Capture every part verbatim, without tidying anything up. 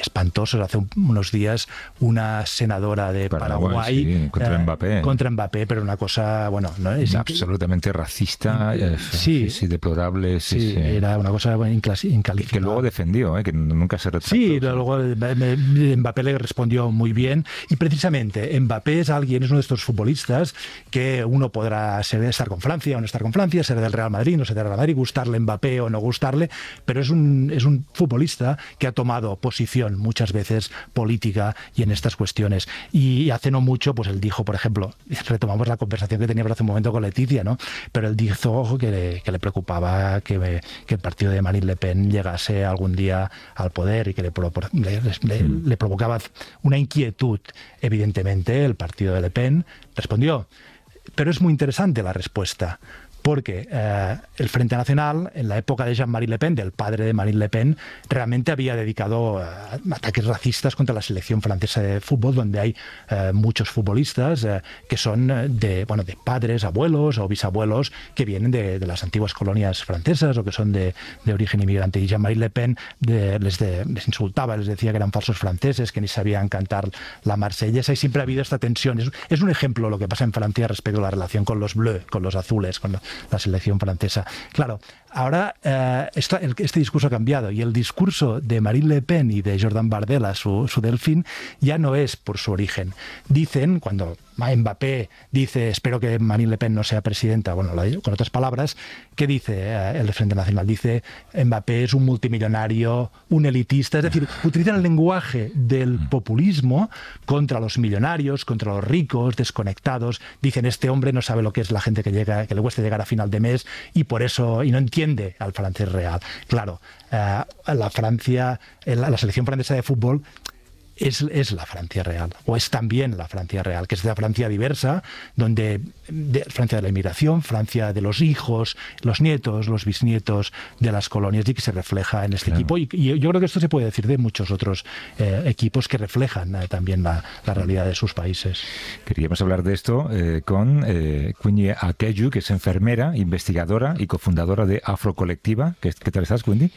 espantosos. Hace un, unos días una senadora de Paraguay, Paraguay sí, contra eh, Mbappé. Contra Mbappé, pero una cosa, bueno, no es absolutamente racista, eh, sí, sí, deplorable. Sí, sí, sí, era una cosa incalificable. Que luego defendió, eh, que nunca se retractó. Sí, luego Mbappé le respondió muy bien. Y precisamente Mbappé es alguien, es uno de estos futbolistas que uno podrá ser, estar con Francia o no estar con Francia, ser del Real Madrid, no ser del Real Madrid, gustarle Mbappé o no gustarle, pero es un, es un futbolista que ha tomado posición muchas veces política y en estas cuestiones. Y hace no mucho, pues él dijo, por ejemplo, retomamos la conversación que tenía hace un momento con Leticia, ¿no? Pero él dijo ojo, que, le, que le preocupaba que, que el partido de Marine Le Pen llegase algún día al poder y que le, le, le, le provocaba una inquietud, evidentemente, el partido de Le Pen. Respondió, pero es muy interesante la respuesta, porque eh, el Frente Nacional, en la época de Jean-Marie Le Pen, del padre de Marine Le Pen, realmente había dedicado eh, ataques racistas contra la selección francesa de fútbol, donde hay eh, muchos futbolistas eh, que son de, bueno, de padres, abuelos o bisabuelos que vienen de, de las antiguas colonias francesas o que son de, de origen inmigrante. Y Jean-Marie Le Pen de, les, de, les insultaba, les decía que eran falsos franceses, que ni sabían cantar la marsellesa, y siempre ha habido esta tensión. Es, es un ejemplo lo que pasa en Francia respecto a la relación con los bleus, con los azules, con los la selección francesa. Claro, ahora eh, esta, el, este discurso ha cambiado y el discurso de Marine Le Pen y de Jordan Bardella, su, su delfín, ya no es por su origen. Dicen, cuando Mbappé dice, espero que Marine Le Pen no sea presidenta, bueno, con otras palabras, ¿qué dice eh, el Frente Nacional? Dice, Mbappé es un multimillonario, un elitista, es decir, utilizan el lenguaje del populismo contra los millonarios, contra los ricos, desconectados. Dicen, este hombre no sabe lo que es la gente que llega, que le cuesta llegar a final de mes y por eso, y no entiende al francés real. Claro, eh, la Francia, la, la selección francesa de fútbol Es, es la Francia real, o es también la Francia real, que es la Francia diversa, donde de, Francia de la inmigración, Francia de los hijos, los nietos, los bisnietos de las colonias, y que se refleja en este claro. equipo. Y, y yo creo que esto se puede decir de muchos otros eh, equipos que reflejan eh, también la, la realidad de sus países. Queríamos hablar de esto eh, con eh, Quindi Akeju, que es enfermera, investigadora y cofundadora de Afrocolectiva. ¿Qué, qué tal estás, Quindi?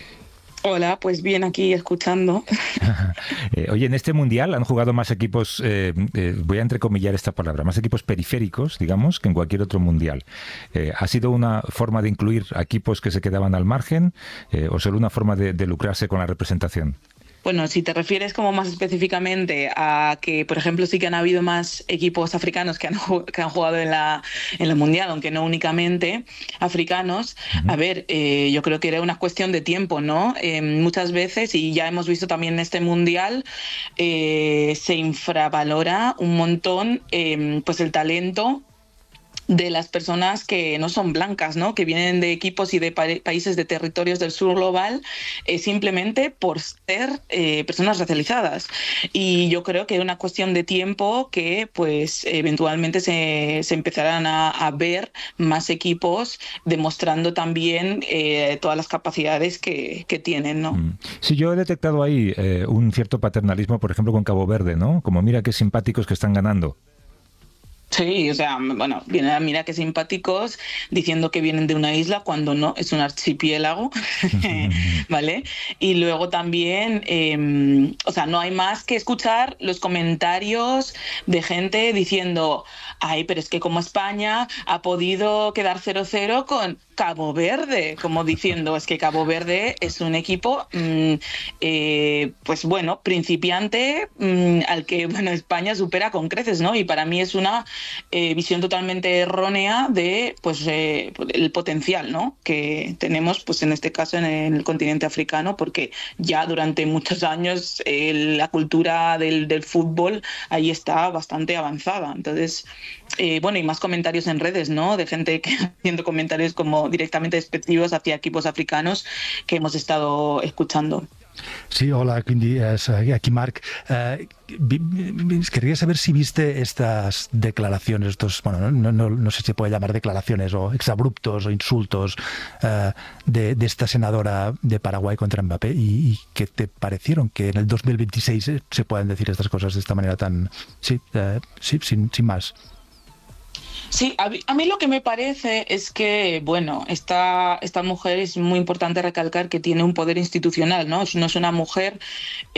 Hola, pues bien, aquí escuchando. eh, oye, en este mundial han jugado más equipos, eh, eh, voy a entrecomillar esta palabra, más equipos periféricos, digamos, que en cualquier otro mundial. Eh, ¿Ha sido una forma de incluir a equipos que se quedaban al margen eh, o solo una forma de, de lucrarse con la representación? Bueno, si te refieres como más específicamente a que, por ejemplo, sí que han habido más equipos africanos que han, que han jugado en la, en la Mundial, aunque no únicamente africanos, uh-huh. a ver, eh, yo creo que era una cuestión de tiempo, ¿no? Eh, muchas veces, y ya hemos visto también en este Mundial, eh, se infravalora un montón eh, pues el talento de las personas que no son blancas, ¿no? Que vienen de equipos y de pa- países de territorios del sur global eh, simplemente por ser eh, personas racializadas. Y yo creo que es una cuestión de tiempo que pues eventualmente se, se empezarán a, a ver más equipos demostrando también eh, todas las capacidades que, que tienen, ¿no? Sí, yo he detectado ahí eh, un cierto paternalismo, por ejemplo, con Cabo Verde, ¿no? Como mira qué simpáticos que están ganando. Sí, o sea, bueno, vienen, mira qué simpáticos diciendo que vienen de una isla cuando no, es un archipiélago, ¿vale? Y luego también, eh, o sea, no hay más que escuchar los comentarios de gente diciendo, ay, pero es que como España ha podido quedar cero cero con Cabo Verde, como diciendo, es que Cabo Verde es un equipo, mmm, eh, pues bueno, principiante, mmm, al que, bueno, España supera con creces, ¿no? Y para mí es una Eh, visión totalmente errónea de pues eh, el potencial, ¿no? que tenemos pues en este caso en el continente africano, porque ya durante muchos años eh, la cultura del, del fútbol ahí está bastante avanzada. Entonces, eh, bueno, y más comentarios en redes, ¿no? De gente que haciendo comentarios como directamente despectivos hacia equipos africanos que hemos estado escuchando. Sí, hola, Quindi, aquí Marc. Uh, quería saber si viste estas declaraciones, estos, bueno, no, no, no sé si se puede llamar declaraciones o exabruptos o insultos uh, de, de esta senadora de Paraguay contra Mbappé, y, y qué te parecieron que en el dos mil veintiséis se puedan decir estas cosas de esta manera tan, sí, uh, sí sin, sin más. Sí, a mí, a mí lo que me parece es que, bueno, esta, esta mujer es muy importante recalcar que tiene un poder institucional, ¿no? No es una mujer